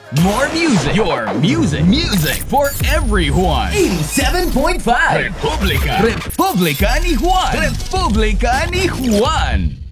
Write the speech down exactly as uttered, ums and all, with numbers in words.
More music. Your music. Music for everyone. eighty-seven point five Republika. Republika ni Juan. Republika ni Juan.